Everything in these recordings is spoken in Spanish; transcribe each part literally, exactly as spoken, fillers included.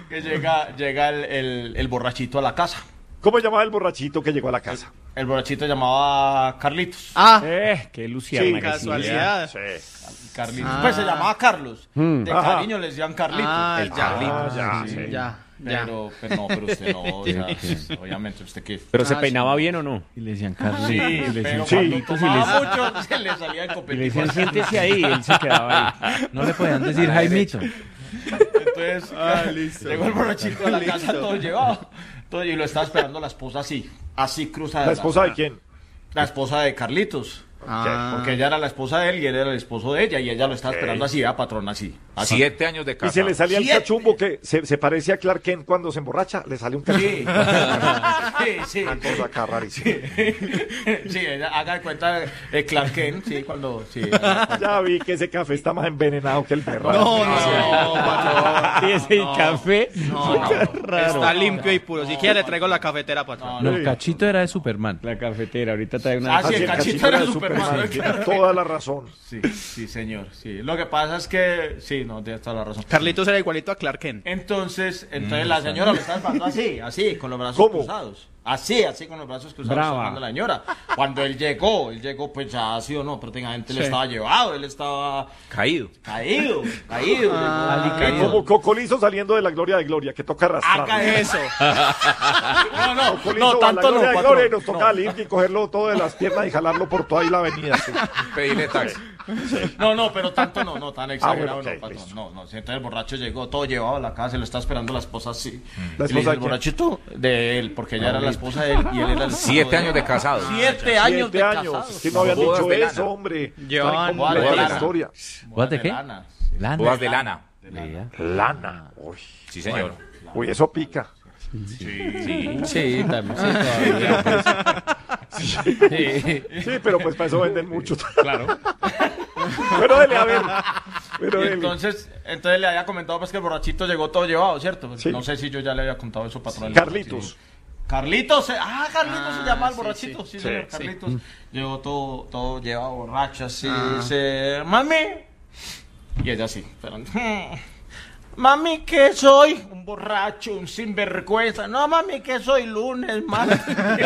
que llega, llega el, el, el borrachito a la casa. ¿Cómo llamaba el borrachito que llegó a la casa? El, el borrachito llamaba Carlitos. Ah, Eh, qué luciana. Sí, que casualidad. Sí. Carlitos. Ah. Pues se llamaba Carlos. Mm. De Ajá. cariño le decían Carlitos. Ah, el ya. Carlitos. Ah, sí, sí. ya, ya. Pero, pero no, pero usted no, o sea, pues, obviamente usted qué. ¿Pero se Ah, peinaba sí. bien o no? Y le decían Sí, Carlitos. y le pero decían, Sí. cuando Carlitos y tomaba les- mucho se le salía el Y le copetico. decían, siéntese ahí, él se quedaba ahí. no le podían decir Jaimito. Entonces, Ah, listo. llegó el borrachito a la casa Listo. todo llevado. Todo, y lo estaba esperando la esposa así, así cruzada. ¿La esposa de quién? La esposa de Carlitos. Ah. Porque ella era la esposa de él y él era el esposo de ella. Y ella lo estaba esperando así, a patrón, así. así. Siete años de Y casa. se le salía el Siete. cachumbo que se, se parece a Clark Kent cuando se emborracha, le sale un cachumbo. Sí, sí, sí. Una cosa acá rarísima. Sí, ella haga de cuenta de Clark Kent, sí, cuando, sí. Ya vi que ese café está más envenenado que el perro. No, no, patrón. Y ese No. café. No, no. Está limpio y puro. Si quiere le traigo la cafetera, patrón. No, el cachito era de Superman. La cafetera, ahorita trae una. Ah, sí, Así el cachito era Superman. tiene toda la razón. Sí, sí, señor, sí. Lo que pasa es que, sí, no, tienes toda la razón. Carlitos era igualito a Clark Kent. Entonces, entonces la señora lo estaba esperando así, así, con los brazos ¿Cómo? cruzados. Así, así con los brazos cruzados Brava. esperando a la señora. Cuando él llegó, él llegó pues ya así o no, prácticamente él Sí. estaba llevado, él estaba Caído. caído, caído. Ah, llegó. alicaído. Como Cocolizo saliendo de la gloria de gloria, que toca arrastrar. Haga eso. No, no, Cocolizo no, va a la tanto no, gloria de patrón. gloria y nos toca No. al ir y cogerlo todo de las piernas y jalarlo por toda ahí la avenida. sí. Pedirle taxi. No, no, pero tanto no, no, tan exagerado Ah, bueno, ok, no, patrón. listo. No, no, si entonces el borracho llegó todo llevado a la casa y lo está esperando la esposa así. ¿La Y le esposa dice, de el quién? borrachito de él, porque ella era la esposa de él y él era el esposo Siete de años él. de casado. Siete años de Siete años. casados. Es que no habían Bodas dicho de eso, lana. hombre. Llevaban Está bodas de incompleta la lana. historia. ¿Bodas de qué? Lana. Lana. Bodas de lana. Leía. Lana. Uy, Sí, señor. Uy, eso pica. Sí, sí, también. Sí, todavía. Sí. Sí, pero pues para eso venden mucho. Claro. Pero dele, a ver. Pero Y dele. entonces, entonces le había comentado pues que el borrachito llegó todo llevado, ¿cierto? Pues, Sí. No sé si yo ya le había contado eso, patrón. Carlitos. Sí. Carlitos, eh, ah, Carlitos Ah, se llama el sí, borrachito, sí, sí. señor, Sí, sí. Carlitos. Llegó todo, todo llevado borracho, así, Ah. dice, mami. Y ella así, esperando. "Hmm, Mami, ¿qué soy? Un borracho, un sinvergüenza. No, mami, ¿qué soy? Lunes, martes.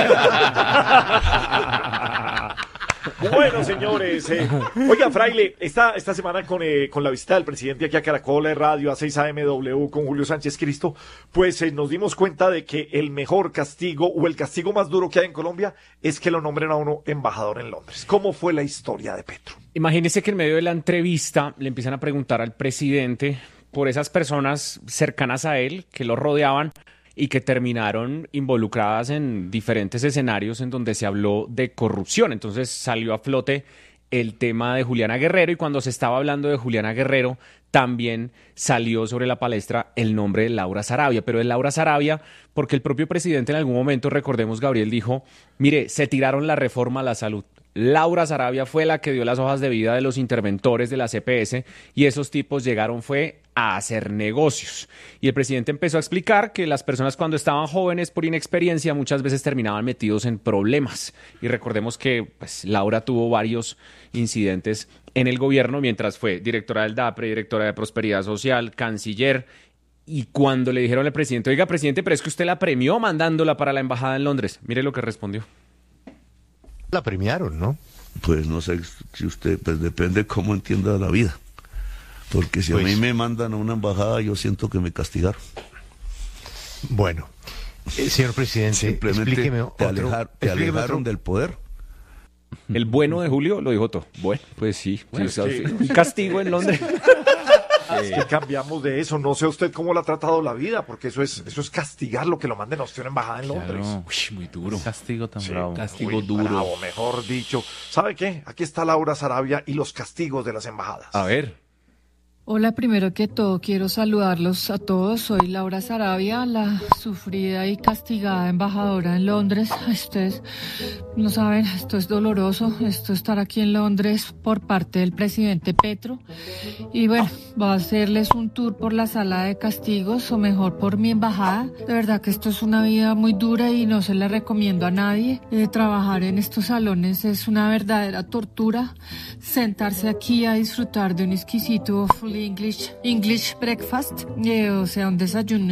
Bueno, señores. eh, Oiga, Fraile, esta, esta semana con, eh, con la visita del presidente aquí a Caracol eh, Radio, a seis A M W, con Julio Sánchez Cristo, pues eh, nos dimos cuenta de que el mejor castigo o el castigo más duro que hay en Colombia es que lo nombren a uno embajador en Londres. ¿Cómo fue la historia de Petro? Imagínese que en medio de la entrevista le empiezan a preguntar al presidente por esas personas cercanas a él que lo rodeaban y que terminaron involucradas en diferentes escenarios en donde se habló de corrupción. Entonces salió a flote el tema de Juliana Guerrero y cuando se estaba hablando de Juliana Guerrero también salió sobre la palestra el nombre de Laura Sarabia, pero de Laura Sarabia porque el propio presidente en algún momento, recordemos, Gabriel dijo, mire, se tiraron la reforma a la salud. Laura Sarabia fue la que dio las hojas de vida de los interventores de la C P S y esos tipos llegaron fue a hacer negocios. Y el presidente empezó a explicar que las personas cuando estaban jóvenes por inexperiencia muchas veces terminaban metidos en problemas. Y recordemos que pues, Laura tuvo varios incidentes en el gobierno mientras fue directora del DAPRE, directora de Prosperidad Social, canciller. Y cuando le dijeron al presidente, oiga, presidente, pero es que usted la premió mandándola para la embajada en Londres. Mire lo que respondió. La premiaron, ¿no? Pues no sé si usted, pues depende cómo entienda la vida. Porque si Pues- a mí me mandan a una embajada, yo siento que me castigaron. Bueno, eh, señor presidente, Simplemente explíqueme te, otro, alejar- te explíqueme alejaron otro- del poder. El bueno de Julio lo dijo todo. Bueno, pues sí. sí, Bueno, o sea, sí. Un castigo en Londres. Es que cambiamos de eso. No sé usted cómo le ha tratado la vida, porque eso es, eso es castigar lo que lo manden a usted a una embajada en Londres. Claro. Uy, muy duro. Castigo tan Sí, bravo. Castigo muy duro. bravo, mejor dicho. ¿Sabe qué? Aquí está Laura Sarabia y los castigos de las embajadas. A ver. Hola, primero que todo quiero saludarlos a todos. Soy Laura Sarabia, la sufrida y castigada embajadora en Londres. Ustedes no saben, esto es doloroso, esto estar aquí en Londres por parte del presidente Petro. Y bueno, voy a hacerles un tour por la sala de castigos o mejor por mi embajada. De verdad que esto es una vida muy dura y no se la recomiendo a nadie. Eh, trabajar en estos salones es una verdadera tortura. Sentarse aquí a disfrutar de un exquisito full English, English breakfast, eh, o sea, un desayuno